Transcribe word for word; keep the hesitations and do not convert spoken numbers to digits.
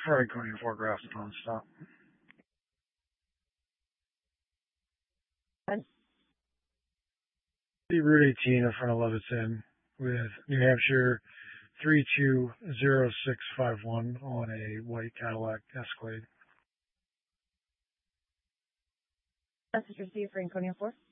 Franconia four Grafton stop. Route eighteen in front of Leviton with New Hampshire three two zero six five one on a white Cadillac Escalade. Message received, Franconia four.